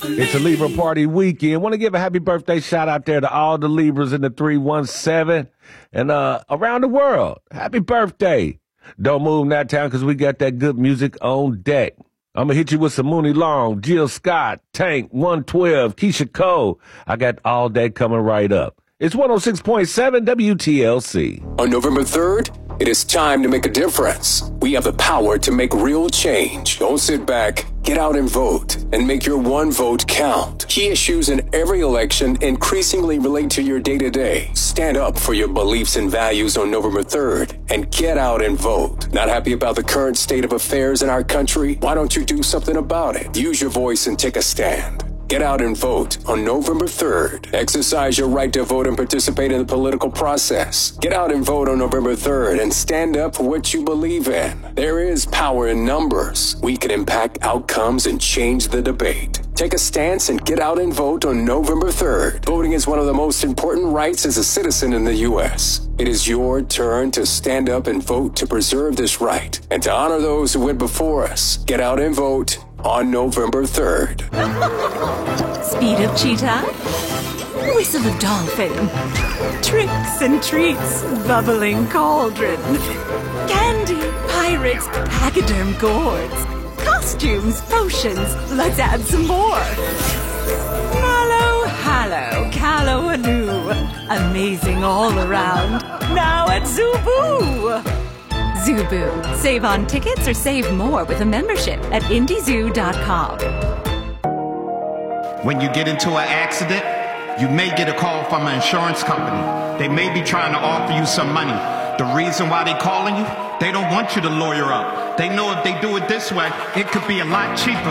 It's a Libra party weekend. Want to give a happy birthday shout out there to all the Libras in the 317 and around the world. Happy birthday. Don't move that town because we got that good music on deck. I'm going to hit you with some Mooney Long, Jill Scott, Tank, 112, Keisha Cole. I got all that coming right up. It's 106.7 WTLC. On November 3rd, it is time to make a difference. We have the power to make real change. Don't sit back. Get out and vote and make your one vote count. Key issues in every election increasingly relate to your day-to-day. Stand up for your beliefs and values on November 3rd and get out and vote. Not happy about the current state of affairs in our country? Why don't you do something about it? Use your voice and take a stand. Get out and vote on November 3rd. Exercise your right to vote and participate in the political process. Get out and vote on November 3rd and stand up for what you believe in. There is power in numbers. We can impact outcomes and change the debate. Take a stance and get out and vote on November 3rd. Voting is one of the most important rights as a citizen in the U.S. It is your turn to stand up and vote to preserve this right and to honor those who went before us. Get out and vote on November 3rd. Speed of cheetah, whistle of dolphin, tricks and treats, bubbling cauldron, candy, pirates, pachyderm gourds, costumes, potions, let's add some more. Mallow, hallow, callow-aloo, amazing all around, now at Zubu! Zubu. Save on tickets or save more with a membership at IndyZoo.com. When you get into an accident, you may get a call from an insurance company. They may be trying to offer you some money. The reason why they're calling you, they don't want you to lawyer up. They know if they do it this way, it could be a lot cheaper